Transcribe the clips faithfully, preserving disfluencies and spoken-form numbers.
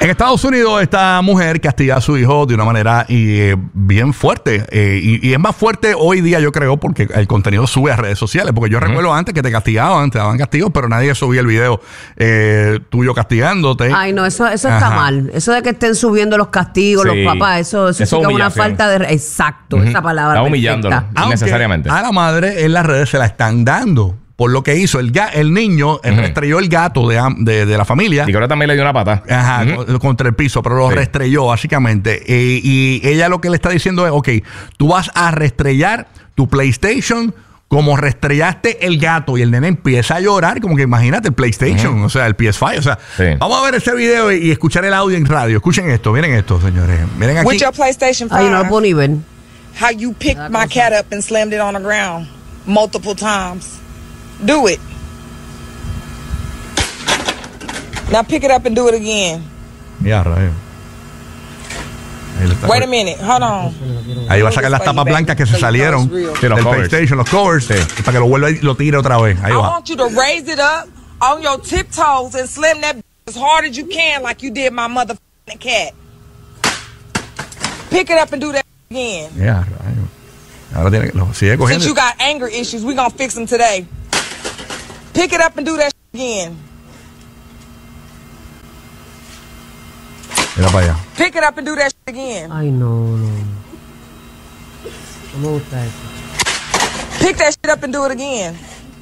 En Estados Unidos, esta mujer castiga a su hijo de una manera eh, bien fuerte. Eh, y, y es más fuerte hoy día, yo creo, porque el contenido sube a redes sociales. Porque yo uh-huh. recuerdo antes que te castigaban, te daban castigos, pero nadie subía el video eh, tuyo castigándote. Ay, no, eso, eso está mal. Eso de que estén subiendo los castigos, sí. los papás, eso, eso, eso sí que es una falta de... Exacto, uh-huh. esa palabra. Está humillándolo innecesariamente. A la madre en las redes se la están dando. Por lo que hizo, el, ga el niño uh-huh. restrelló el gato de, de, de la familia. Y creo que también le dio una pata. Ajá, uh-huh. contra el piso, pero lo sí. restrelló básicamente. Eh, y ella lo que le está diciendo es, ok, tú vas a restrellar tu PlayStation como restrellaste el gato. Y el nene empieza a llorar, como que imagínate el PlayStation, uh-huh. o sea, el P S cinco. O sea, sí. vamos a ver ese video y, y escuchar el audio en radio. Escuchen esto, miren esto, señores. Miren aquí. With your PlayStation five, Ay, no lo puedo ni ver. How you picked my cat up and slammed it on the ground multiple times. Do it. Now pick it up and do it again. Ya, rayo. Wait a minute, hold on. Ahí va a sacar las tapas blancas que se salieron del PlayStation, los covers, sí. para que lo vuelva y lo tire otra vez. Ahí I va. want you to raise it up on your tiptoes and slam that as hard as you can, like you did my motherfucking cat. Pick it up and do that again. Ya, rayo. Ahora tiene que lo sigue cogiendo. Since you got anger issues, we gonna fix them today. Pick it up and do that again. Mira para allá. Pick it up and do that again. Ay, no, no. No me gusta eso. Pick that shit up and do it again.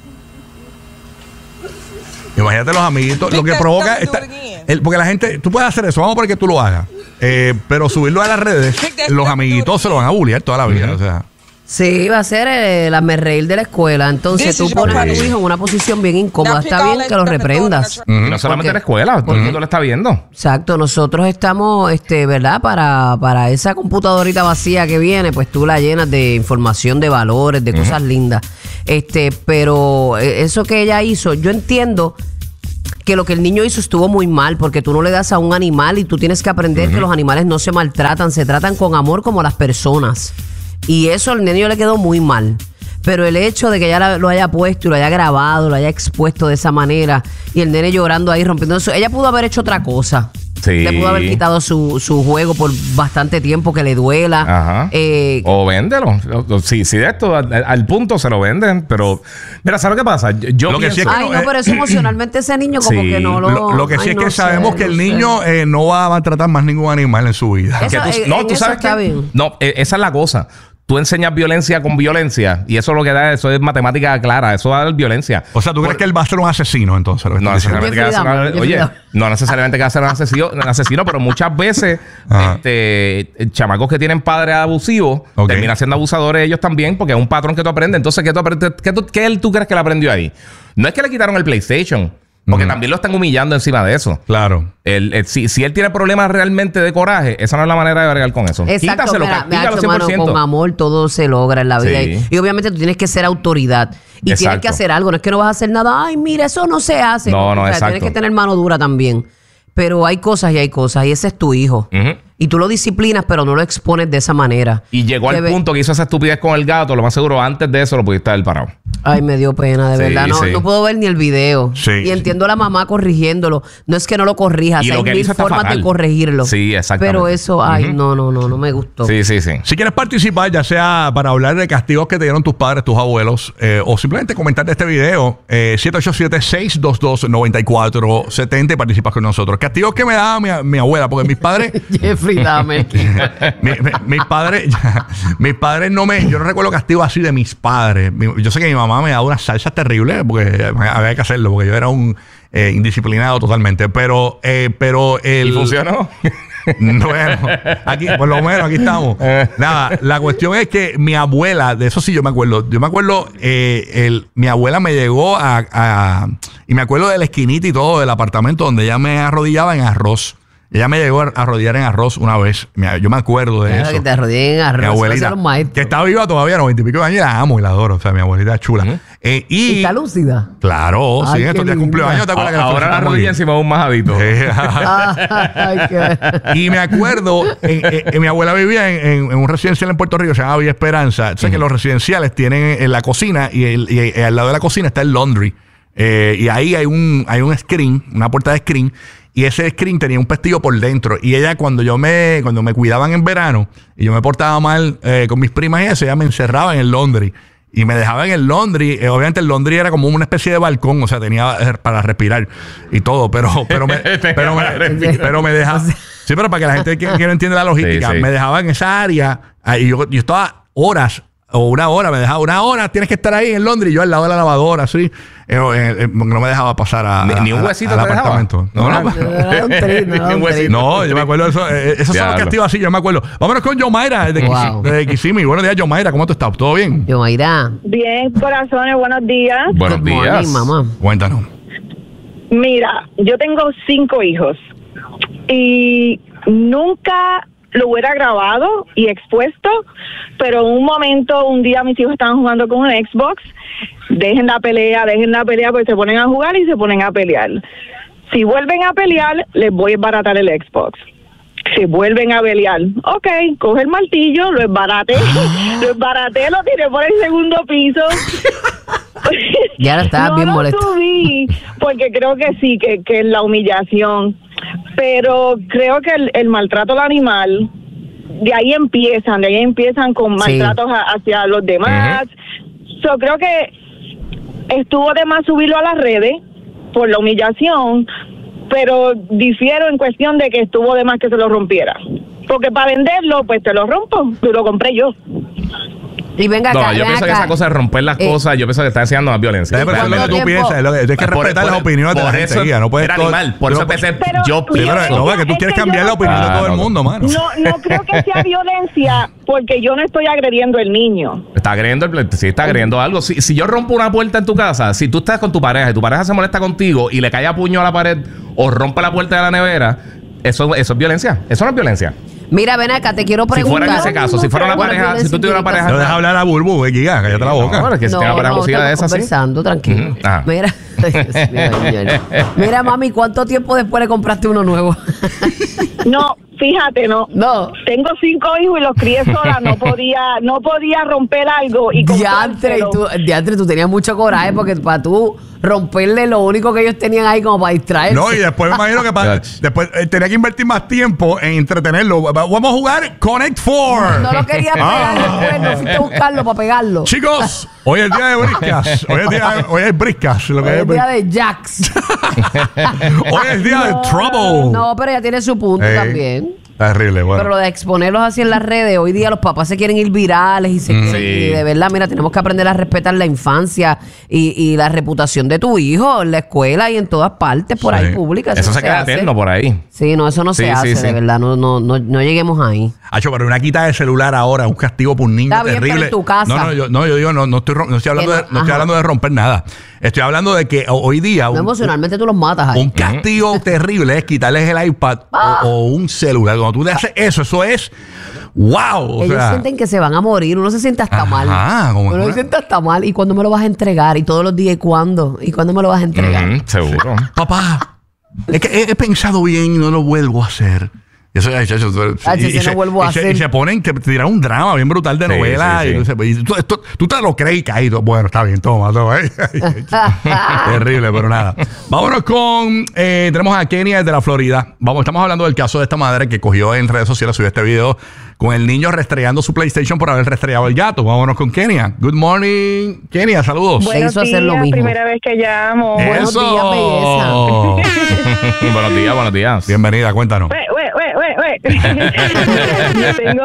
Imagínate los amiguitos, Pick lo que provoca esta, el, porque la gente, tú puedes hacer eso, vamos para que tú lo hagas, eh, pero subirlo a las redes, los amiguitos se lo van a bullear toda la vida, uh-huh. o sea. Sí, va a ser el hazmerreír de la escuela. Entonces tú pones a tu hijo en una posición bien incómoda. Está bien que lo reprendas. Mm, no solamente en la escuela, todo el mundo lo está viendo. Exacto, nosotros estamos, este, ¿verdad? Para, para esa computadorita vacía que viene, pues tú la llenas de información, de valores, de uh-huh. cosas lindas. Este, pero eso que ella hizo, yo entiendo que lo que el niño hizo estuvo muy mal, porque tú no le das a un animal y tú tienes que aprender uh-huh. que los animales no se maltratan, se tratan con amor como las personas. Y eso al niño le quedó muy mal. Pero el hecho de que ella lo haya puesto y lo haya grabado, lo haya expuesto de esa manera, y el nene llorando ahí, rompiendo eso, ella pudo haber hecho otra cosa. Sí. Le pudo haber quitado su, su juego por bastante tiempo que le duela. Ajá. Eh, o véndelo. Si, si de esto al, al punto se lo venden, pero mira, ¿sabes lo que pasa? Yo lo pienso, que sí es que ay, no, no, eh, pero eso emocionalmente ese niño como sí. que no lo... Lo, lo que sí ay, es que no sabemos sé, que el no niño eh, no va a maltratar más ningún animal en su vida. Eso, tú, en, no, en tú sabes que... Bien. No, esa es la cosa. Tú enseñas violencia con violencia y eso es lo que da, eso es matemática clara, eso va a dar violencia. O sea, ¿tú Por, crees que él va a ser un asesino entonces? No necesariamente que va a ser un, oye, no necesariamente que va a ser un asesino, un asesino, pero muchas veces este, chamacos que tienen padres abusivos okay. terminan siendo abusadores ellos también porque es un patrón que tú aprendes. Entonces, ¿qué tú, aprendes, qué tú, qué él, tú crees que le aprendió ahí? No es que le quitaron el PlayStation. Porque mm. también lo están humillando encima de eso. Claro. El, el, si, si él tiene problemas realmente de coraje, esa no es la manera de bregar con eso. Exacto. Quítaselo, Mira, quítaselo cien por ciento. Mano, con amor todo se logra en la vida. Sí. Y, y obviamente tú tienes que ser autoridad. Y exacto. tienes que hacer algo. No es que no vas a hacer nada. Ay, mira, eso no se hace. No, no, o sea, exacto. Tienes que tener mano dura también. Pero hay cosas y hay cosas. Y ese es tu hijo. Uh-huh. Y tú lo disciplinas, pero no lo expones de esa manera. Y llegó al punto que hizo esa estupidez con el gato. Lo más seguro, antes de eso lo pudiste haber parado. Ay, me dio pena, de sí, verdad. No, sí. no puedo ver ni el video. Sí, y entiendo a la mamá corrigiéndolo. No es que no lo corrijas. Y hay lo que mil formas fatal. de corregirlo. Sí, exactamente. Pero eso, ay, uh-huh. no, no, no, no me gustó. Sí, sí, sí. Si quieres participar, ya sea para hablar de castigos que te dieron tus padres, tus abuelos, eh, o simplemente comentar de este video, eh, siete ocho siete, seis dos dos, nueve cuatro siete cero y participas con nosotros. Castigos que me daba mi, mi abuela, porque mis padres... Jeffrey Dahmer. mi, mi, mis padres... mis padres no me... Yo no recuerdo castigos así de mis padres. Mi, yo sé que mi mamá me daba unas salsas terribles, porque había que hacerlo, porque yo era un eh, indisciplinado totalmente. Pero... Eh, pero el, ¿Y funcionó? Bueno, aquí, por lo menos aquí estamos. Nada, la cuestión es que mi abuela, de eso sí yo me acuerdo. Yo me acuerdo, eh, el, mi abuela me llegó a, a... Y me acuerdo de la esquinita y todo del apartamento donde ella me arrodillaba en arroz. Ella me llegó a arrodillar en arroz una vez. Yo me acuerdo de claro, eso. Que te arrodillen en arroz. Mi abuelita, que está viva todavía, noventa y pico de años, y la amo y la adoro. O sea, mi abuelita es chula. ¿Eh? Eh, y, ¿Y está lúcida? Claro, ay, sí, en estos días cumplió años. ¿Te acuerdas que ahora la rodilla encima de un majadito? Ay, qué... Y me acuerdo, en, en, en, mi abuela vivía en, en, en un residencial en Puerto Rico, se llama Villa Esperanza. O sea, uh-huh. que los residenciales tienen en la cocina y, el, y, y al lado de la cocina está el laundry. Eh, y ahí hay un, hay un screen, una puerta de screen. y ese screen tenía un pestillo por dentro. Y ella, cuando yo me, cuando me cuidaban en verano y yo me portaba mal eh, con mis primas y eso, ella me encerraba en el laundry. Y me dejaba en el laundry. Eh, obviamente el laundry era como una especie de balcón, o sea, tenía eh, para respirar y todo, pero, pero me, pero me, pero me dejaba. Sí, pero para que la gente que, que no entiende la logística, sí, sí. me dejaba en esa área. Y yo, yo estaba horas, o una hora, me dejaba una hora, tienes que estar ahí en Londres, y yo al lado de la lavadora, así. Eh, eh, eh, no me dejaba pasar a, ni, ni un huesito a, a, al apartamento. No, no, no, no, no, yo me acuerdo de eso. Eh, esos son los castigos así, yo me acuerdo. Vámonos con Yomaira de, wow. de Kissimmee. Buenos días, Yomaira, ¿cómo tú estás? ¿Todo bien? Yomaira. Bien, corazones, buenos días. Buenos días. Morning, mamá. Cuéntanos. Mira, yo tengo cinco hijos y nunca lo hubiera grabado y expuesto, pero en un momento, un día mis hijos estaban jugando con un Xbox. Dejen la pelea, dejen la pelea, porque se ponen a jugar y se ponen a pelear. Si vuelven a pelear, les voy a desbaratar el Xbox. Si vuelven a pelear, ok, coge el martillo, lo desbaraté, lo desbaraté, lo tiré por el segundo piso. Ya ahora estaba no bien lo molesto. subí, porque creo que sí, que, que es la humillación. Pero creo que el, el maltrato al animal, de ahí empiezan, de ahí empiezan con maltratos sí. a, hacia los demás. Uh-huh. So, creo que estuvo de más subirlo a las redes por la humillación, pero difiero en cuestión de que estuvo de más que se lo rompiera. Porque para venderlo, pues te lo rompo, yo lo compré yo. Y venga acá, no, yo ven pienso acá. que esa cosa de romper las eh, cosas, yo pienso que está enseñando más violencia. Pero eso es lo que tú piensas, es lo que, tienes que por, respetar por, las opiniones por de la eso, gente, guía, no puedes era todo, animal, por eso pensé, pero, yo pero, pienso. No, es que tú quieres cambiar la opinión de todo el mundo, mano. No, no creo que sea violencia, porque yo no estoy agrediendo al niño. Está agrediendo, el, sí, está agrediendo algo. Si, si yo rompo una puerta en tu casa, si tú estás con tu pareja y tu pareja se molesta contigo y le cae a puño a la pared o rompe la puerta de la nevera, eso, eso es violencia. Eso no es violencia. Mira, ven acá, te quiero preguntar. Si fuera en ese caso, no, si fuera una pareja, si tú tuvieras una pareja. No deja hablar a Bulbu, eh, Giga, cállate la boca. No, es que si no, tiene una pareja no, abusiva de esas, conversando, sí. tranquilo. Uh-huh. Mira, mira, mami, ¿cuánto tiempo después le compraste uno nuevo? No, fíjate, no. No. Tengo cinco hijos y los crié sola, no podía, no podía romper algo y diantre, tú, diantre, tú tenías mucho coraje porque para tú romperle lo único que ellos tenían ahí como para distraerse. No, y después me imagino que para, después eh, tenía que invertir más tiempo en entretenerlo. Vamos a jugar Connect Four. No lo quería pegar después, no fuiste a buscarlo para pegarlo. Chicos, hoy es día de briscas. Hoy es día, hoy es briscas. Lo que hoy es es día de Jax. Hoy es día no, de Trouble. No, pero ella tiene su punto hey. también. Terrible, bueno. Pero lo de exponerlos así en las redes, hoy día los papás se quieren ir virales y se mm, quieren, sí. y de verdad, mira, tenemos que aprender a respetar la infancia y, y la reputación de tu hijo en la escuela y en todas partes por sí. ahí públicas. Eso, eso se, se queda eterno por ahí. Sí, no, eso no sí, se hace, sí, sí. de verdad, no, no, no, no lleguemos ahí. Hacho, pero una quita de celular ahora, un castigo por un niño Está bien, terrible. Pero en tu casa. No, no, yo, no, yo digo, no, no estoy, no estoy hablando, de, no estoy hablando de romper nada. Estoy hablando de que hoy día no, un, emocionalmente tú los matas ahí. Un castigo uh-huh. terrible es quitarles el iPad ah. o, o un celular. Cuando tú le haces eso, eso es wow. O Ellos sea, sienten que se van a morir, uno se siente hasta ajá, mal. Como uno se siente hasta mal. ¿Y cuándo me lo vas a entregar? Y todos los días, ¿y cuándo? ¿Y cuándo me lo vas a entregar? Mm, seguro. Papá, es que he, he pensado bien y no lo vuelvo a hacer. Eso, eso, eso, ah, y, si y, se, se, no y, se, y se ponen, te tiran un drama bien brutal de sí, novela. Sí, sí. Y, y tú, esto, tú te lo crees y caes. Bueno, está bien, toma, toma. Terrible, pero nada. Vámonos con. Eh, tenemos a Kenia desde la Florida. Vamos, estamos hablando del caso de esta madre que cogió en redes sociales, subió este video con el niño restregando su PlayStation por haber restregado el gato. Vámonos con Kenia. Good morning, Kenia, saludos. Buenos hizo días, hacer lo mismo. Primera vez que llamo. Buenos días, belleza. Buenos días, buenos días. Bienvenida, cuéntanos. Wait, wait, wait, wait, wait. Yo tengo,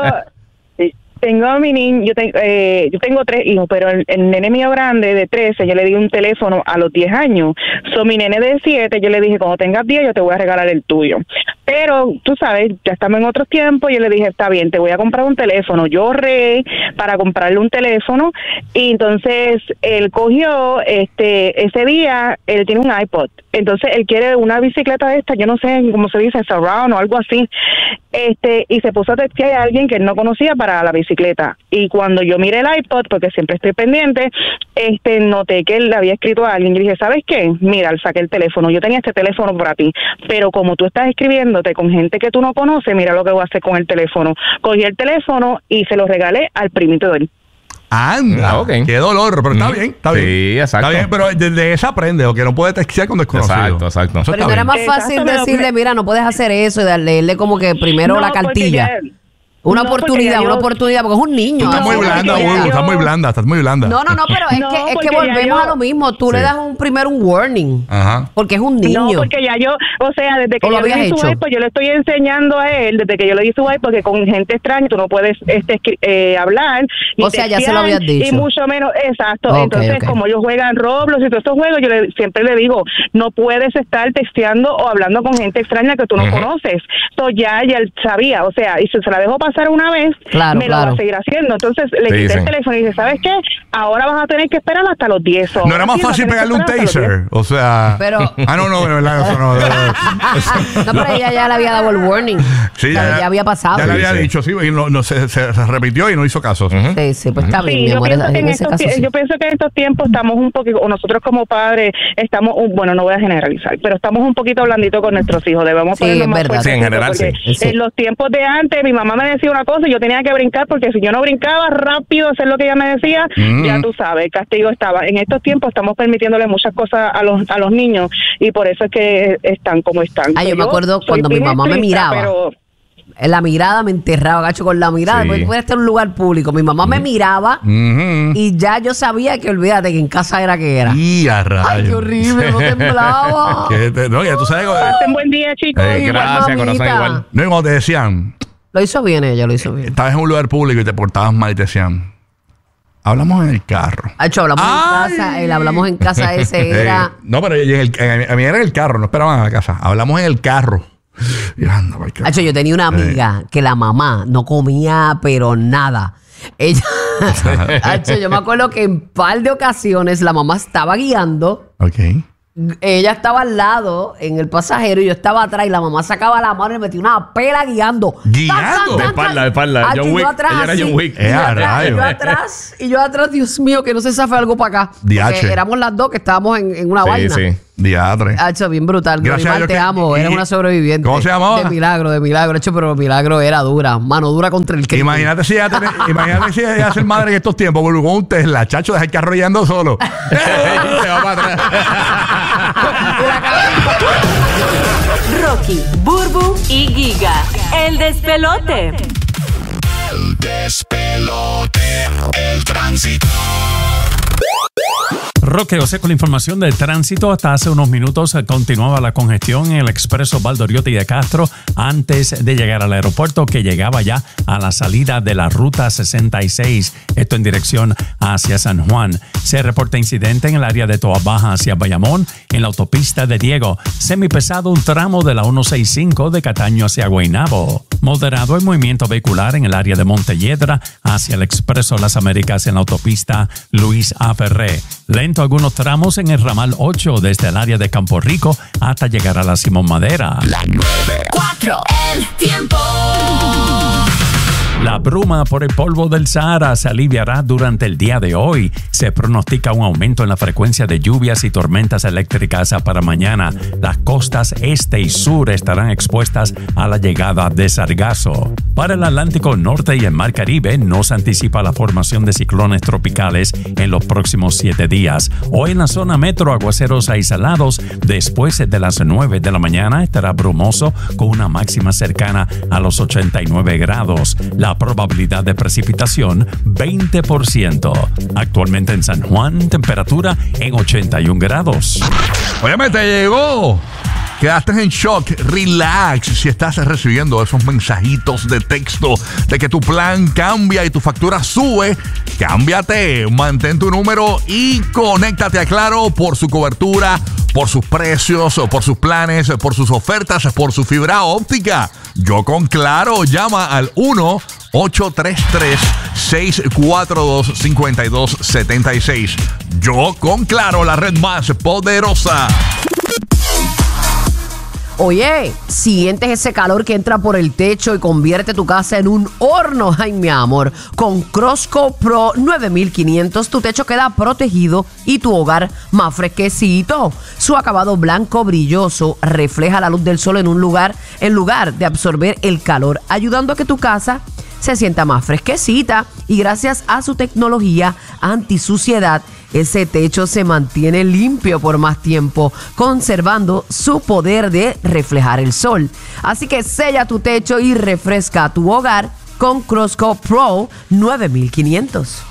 tengo a mi niño, yo, te, eh, yo tengo tres hijos, pero el, el nene mío grande de trece, yo le di un teléfono a los diez años. So, mi nene de siete, yo le dije, cuando tengas diez, yo te voy a regalar el tuyo. Pero, tú sabes, ya estamos en otros tiempos, yo le dije, está bien, te voy a comprar un teléfono. Yo ahorré para comprarle un teléfono, y entonces él cogió, este, ese día, él tiene un iPod. Entonces él quiere una bicicleta de esta, yo no sé cómo se dice, Surround o algo así, este, y se puso a textear a alguien que él no conocía para la bicicleta. Y cuando yo miré el iPod, porque siempre estoy pendiente, este, noté que él le había escrito a alguien y dije, ¿sabes qué? Mira, saqué el teléfono, yo tenía este teléfono para ti, pero como tú estás escribiéndote con gente que tú no conoces, mira lo que voy a hacer con el teléfono. Cogí el teléfono y se lo regalé al primito de él. Anda, Ah, ok. qué dolor, pero está Mm. bien, está Sí, bien. exacto. Está bien, pero desde esa aprende, o que no puede textear con desconocido. Exacto, exacto. Eso Pero está no era bien. más Exacto, fácil pero decirle, me- mira, no puedes hacer eso y darle leerle como que primero No, la porque cartilla. ya- Una no, porque oportunidad, ya una yo- oportunidad, porque es un niño. Tú estás No, muy porque blanda, ya Hugo, yo- estás muy blanda, estás muy blanda. No, no, no, pero es No, que, es que porque ya volvemos yo- a lo mismo. Tú le Sí. das un primero un warning. Ajá. Porque es un niño. No, porque ya yo, o sea, desde que ¿O lo yo le habías di su hecho? iPod, yo le estoy enseñando a él, desde que yo le di su iPod, porque con gente extraña tú no puedes este, escri- eh, hablar. ni O sea, ya se lo textear, habías dicho. Y mucho menos, exacto. Ok, Entonces, ok. como ellos juegan Roblox y todos esos juegos, yo le- siempre le digo, no puedes estar texteando o hablando con gente extraña que tú no Ujú. conoces. Entonces, ya, ya él sabía, o sea, y si se la dejó pasar una vez, Claro, me lo claro. va a seguir haciendo. Entonces, le Sí, quité sí. el teléfono y dije, ¿sabes qué? Ahora vas a tener que esperar hasta los diez. o No era más sí, vas a fácil tener que pegarle un esperar hasta los diez. taser. O sea. Pero- Ah, no, no, de verdad, eso no. de verdad. No, pero ella ya le había dado el warning. Sí, ya, ya había pasado. Ya le había Sí, sí. dicho, sí, y no, no, se, se- se repitió y no hizo caso. Sí, sí, pues está bien, Sí, mi yo amor. pienso, que En en ese estos caso tie- sí. yo pienso que en estos tiempos estamos un poquito, o nosotros como padres estamos, un- bueno, no voy a generalizar, pero estamos un poquito blanditos con nuestros hijos. Debemos Sí, ponernos es más verdad. fuertes, Sí, en general, porque sí. Sí. en los tiempos de antes mi mamá me decía una cosa y yo tenía que brincar, porque si yo no brincaba rápido a hacer lo que ella me decía, Mm. ya tú sabes, el castigo estaba. En estos tiempos estamos permitiéndole muchas cosas a los a los niños y por eso es que están como están. Ay, yo So, me acuerdo soy cuando mi bien mamá me estricta, miraba. pero La mirada me enterraba, gacho, con la mirada. Sí. Porque puede estar en un lugar público. Mi mamá me miraba Ujú. y ya yo sabía que olvídate que en casa era que era. Y a rayos. Ay, qué horrible, no temblaba. Que te- no, ya tú sabes. pasen buen día, chicos. Eh, Igual, gracias, mamita. corazón, igual. No, y cuando te decían, Lo hizo bien ella, lo hizo bien. estabas en un lugar público y te portabas mal y te decían, hablamos en el carro. Hacho, hablamos Ay. en casa, el hablamos en casa ese era. Eh, no, pero en el- en- a mí era en el carro, no esperaban a la casa. Hablamos en el carro. Y anda, pa'l carajo. Hacho, yo tenía una amiga que la mamá no comía, pero nada. Ella, Hacho, yo me acuerdo que en par de ocasiones la mamá estaba guiando. Ok. Ella estaba al lado en el pasajero y yo estaba atrás y la mamá sacaba la mano y me metía una pela guiando. ¿Guiando? De espalda, de espalda. Hacho, John y yo Wick. atrás, Ella era así, John Wick. y yo Eh, a atrás, y rayos. yo atrás, y yo atrás, Dios mío, que no se zafe algo para acá. D H. Porque éramos las dos que estábamos en, en una Sí, vaina. sí. Diatre. Hacho, bien brutal. Gracias a Glorimar, Dios te que- amo. y- Eres una sobreviviente. ¿Cómo se llamaba? De milagro, de milagro. Hecho, pero milagro era dura. Mano dura contra el crimen. Imagínate si ella tiene- imagínate si ella iba a ser madre en estos tiempos, con un Tesla, chacho, deja el carro guiando solo. Se va para atrás. Rocky, Burbu y Giga. El despelote. El despelote, el tránsito. Roque José con la información del tránsito. Hasta hace unos minutos eh, continuaba la congestión en el expreso Valdoriotti de Castro antes de llegar al aeropuerto, que llegaba ya a la salida de la ruta sesenta y seis, esto en dirección hacia San Juan. Se reporta incidente en el área de Toa Baja hacia Bayamón, en la autopista de Diego. Semipesado un tramo de la ciento sesenta y cinco de Cataño hacia Guaynabo. Moderado el movimiento vehicular en el área de Montelledra hacia el expreso Las Américas en la autopista Luis A. Ferré. Lento algunos tramos en el ramal ocho desde el área de Campo Rico hasta llegar a la Simón Madera. Cuatro. El tiempo. La bruma por el polvo del Sahara se aliviará durante el día de hoy. Se pronostica un aumento en la frecuencia de lluvias y tormentas eléctricas para mañana. Las costas este y sur estarán expuestas a la llegada de sargazo. Para el Atlántico Norte y el Mar Caribe no se anticipa la formación de ciclones tropicales en los próximos siete días. Hoy en la zona metro, aguaceros aislados. Después de las nueve de la mañana estará brumoso con una máxima cercana a los ochenta y nueve grados. La probabilidad de precipitación veinte por ciento. Actualmente en San Juan, temperatura en ochenta y un grados. Óyeme, te llegó. Quedaste en shock. Relax. Si estás recibiendo esos mensajitos de texto de que tu plan cambia y tu factura sube, cámbiate. Mantén tu número y conéctate a Claro por su cobertura, por sus precios, por sus planes, por sus ofertas, por su fibra óptica. Yo con Claro. Llama al uno ocho tres tres, seis cuatro dos, cinco dos siete seis. Yo con Claro, la red más poderosa. Oye, sientes ese calor que entra por el techo y convierte tu casa en un horno. Ay, mi amor, con Crosco Pro nueve mil quinientos tu techo queda protegido y tu hogar más fresquecito. Su acabado blanco brilloso refleja la luz del sol en un lugar, en lugar de absorber el calor, ayudando a que tu casa se sienta más fresquecita y gracias a su tecnología antisuciedad, ese techo se mantiene limpio por más tiempo, conservando su poder de reflejar el sol. Así que sella tu techo y refresca tu hogar con Crosco Pro nueve mil quinientos.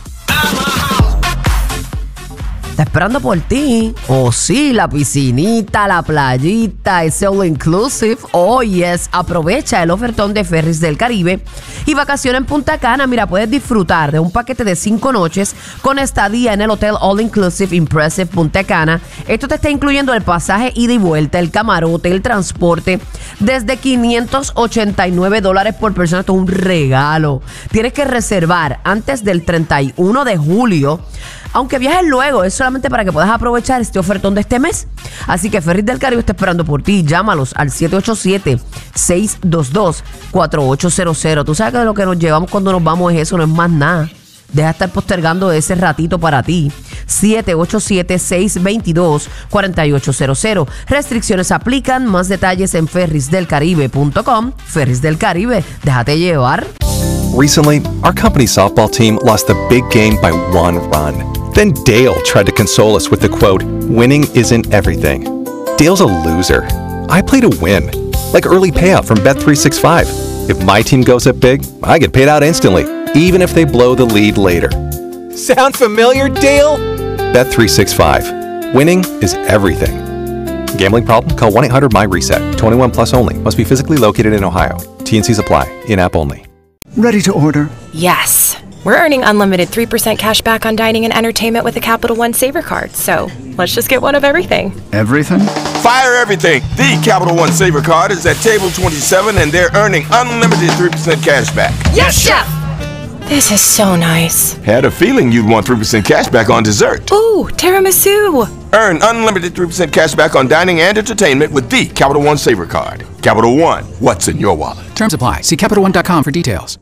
Está esperando por ti. Oh, sí, la piscinita, la playita, ese all inclusive. Oh, yes. Aprovecha el ofertón de Ferries del Caribe y vacaciones en Punta Cana. Mira, puedes disfrutar de un paquete de cinco noches con estadía en el Hotel All Inclusive Impressive Punta Cana. Esto te está incluyendo el pasaje ida y vuelta, el camarote, el transporte, desde quinientos ochenta y nueve dólares por persona. Esto es un regalo. Tienes que reservar antes del treinta y uno de julio. Aunque viajes luego, es solamente para que puedas aprovechar este ofertón de este mes. Así que Ferries del Caribe está esperando por ti. Llámalos al siete ocho siete, seis dos dos, cuatro ocho cero cero. Tú sabes que de lo que nos llevamos cuando nos vamos es eso, no es más nada. Deja de estar postergando ese ratito para ti. siete ocho siete, seis dos dos, cuatro ocho cero cero. Restricciones aplican. Más detalles en ferries del caribe punto com. Ferries del Caribe, déjate llevar. Recently, our company's softball team lost the big game by one run. Then Dale tried to console us with the quote, "Winning isn't everything." Dale's a loser. I play to win. Like early payout from Bet three sixty-five. If my team goes up big, I get paid out instantly, even if they blow the lead later. Sound familiar, Dale? Bet three sixty-five. Winning is everything. Gambling problem? Call one eight hundred my reset. twenty-one plus only. Must be physically located in Ohio. T and C's apply. In-app only. Ready to order? Yes. We're earning unlimited three percent cash back on dining and entertainment with the Capital One Saver Card. So let's just get one of everything. Everything? Fire everything. The Capital One Saver Card is at table twenty-seven and they're earning unlimited three percent cash back. Yes, Chef! This is so nice. Had a feeling you'd want three percent cash back on dessert. Ooh, tiramisu. Earn unlimited three percent cash back on dining and entertainment with the Capital One Saver Card. Capital One, what's in your wallet? Terms apply. See Capital One dot com for details.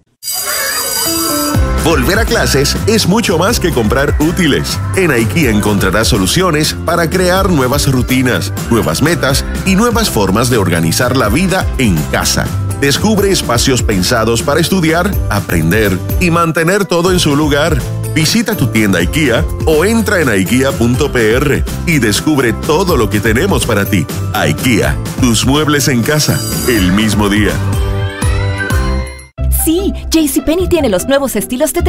Volver a clases es mucho más que comprar útiles. En IKEA encontrarás soluciones para crear nuevas rutinas, nuevas metas y nuevas formas de organizar la vida en casa. Descubre espacios pensados para estudiar, aprender y mantener todo en su lugar. Visita tu tienda IKEA o entra en ikea punto p r y descubre todo lo que tenemos para ti. IKEA, tus muebles en casa, el mismo día. Sí, JCPenney tiene los nuevos estilos de